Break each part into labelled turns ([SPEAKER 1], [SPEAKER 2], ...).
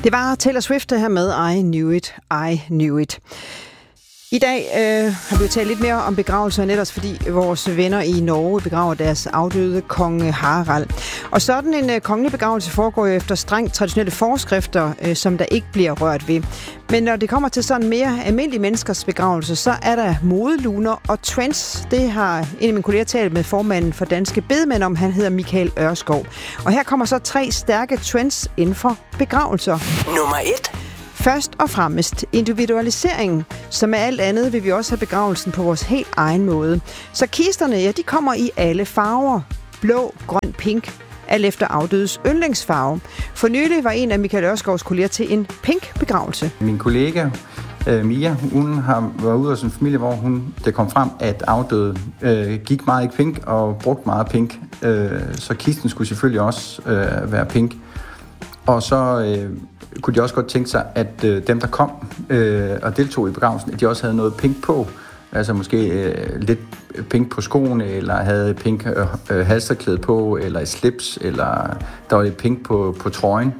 [SPEAKER 1] Det var Taylor Swift her med I Knew It. I dag har vi jo talt lidt mere om begravelser, netop fordi vores venner i Norge begraver deres afdøde konge Harald. Og sådan en kongelig begravelse foregår jo efter strengt traditionelle forskrifter, som der ikke bliver rørt ved. Men når det kommer til sådan mere almindelige menneskers begravelse, så er der modeluner og trends. Det har en af mine kolleger talt med formanden for Danske Bedemænd om. Han hedder Michael Ørskov. Og her kommer så 3 stærke trends inden for begravelser.
[SPEAKER 2] Nummer 1.
[SPEAKER 1] Først og fremmest individualiseringen. Som med alt andet vil vi også have begravelsen på vores helt egen måde. Så kisterne, ja, de kommer i alle farver. Blå, grøn, pink, alt efter afdødes yndlingsfarve. For nylig var en af Michael Ørskovs kolleger til en pink begravelse.
[SPEAKER 3] Min kollega Mia, hun har været ude hos en familie, hvor det kom frem, at afdøde gik meget i pink og brugte meget pink. Så kisten skulle selvfølgelig også være pink. Og så kunne de også godt tænke sig, at dem, der kom og deltog i begravelsen, at de også havde noget pink på. Altså måske lidt pink på skoene, eller havde pink halsterklæde på, eller et slips, eller der var lidt pink på trøjen.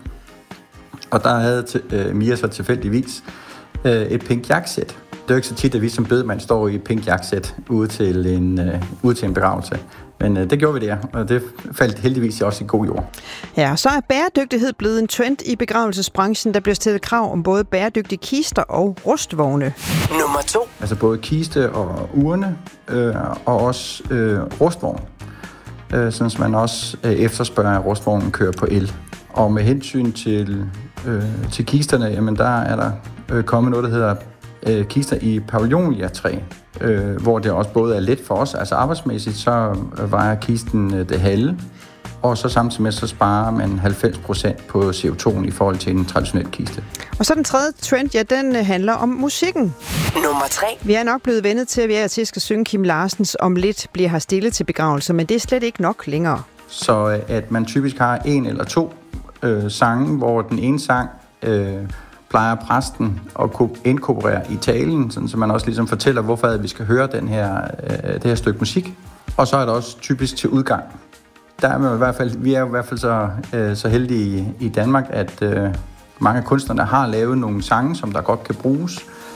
[SPEAKER 3] Og der havde Mia så tilfældigvis et pink jakkesæt. Det er jo ikke så tit, at vi som bedemand står i et pink jakkesæt ude til en begravelse. Men det gjorde vi der, og det faldt heldigvis også i god jord.
[SPEAKER 1] Ja, så er bæredygtighed blevet en trend i begravelsesbranchen. Der bliver stillet krav om både bæredygtige kister og rustvogne.
[SPEAKER 2] Nummer 2.
[SPEAKER 3] Altså både kiste og urne, og også rustvogn. Sådan at man også efterspørger, at rustvognen kører på el. Og med hensyn til kisterne, jamen der er der kommet noget, der hedder kister i pavillonia-træ, hvor det også både er let for os, altså arbejdsmæssigt, så vejer kisten det halve, og så samtidig med, så sparer man 90% på CO2 i forhold til en traditionel kiste.
[SPEAKER 1] Og så den tredje trend, ja, den handler om musikken.
[SPEAKER 2] Nummer 3.
[SPEAKER 1] Vi er nok blevet vennet til, at vi er til skal synge Kim Larsens Om lidt bliver her stille til begravelser, men det er slet ikke nok længere.
[SPEAKER 3] Så at man typisk har 1 eller 2 sange, hvor den ene sang plejer præsten at kunne inkorporere i talen, sådan så man også ligesom fortæller, hvorfor vi skal høre det her stykke musik. Og så er det også typisk til udgang. Vi er i hvert fald så heldige i Danmark, at mange af kunstnerne har lavet nogle sange, som der godt kan bruges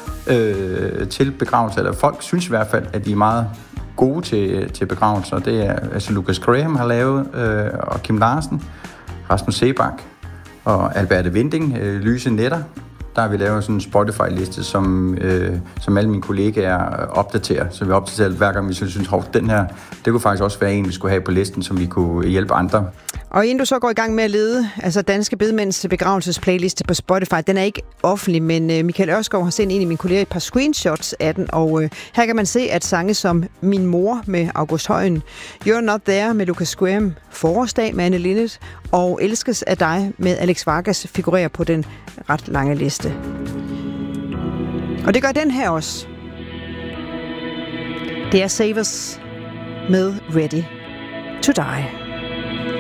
[SPEAKER 3] til begravelser. Eller folk synes i hvert fald, at de er meget gode til begravelser. Det er altså Lucas Graham har lavet, og Kim Larsen, Rasmus Seebach og Alberte Winding, Lyse Nætter. Der har vi lavet sådan en Spotify-liste, som alle mine kollegaer opdaterer. Så vi opdaterer hver gang, vi synes, den her, det kunne faktisk også være en, vi skulle have på listen, som vi kunne hjælpe andre.
[SPEAKER 1] Og inden du så går i gang med at lede, altså Danske Bedemænds begravelsesplayliste på Spotify, den er ikke offentlig, men Michael Ørskov har sendt en af mine kolleger et par screenshots af den, og her kan man se, at sange som Min Mor med August Højen, You're Not There med Lucas Graham, Forårsdag med Anne Linnet og Elskes af dig med Alex Vargas figurerer på den ret lange liste. Og det gør den her også. Det er Savers med Ready to Die.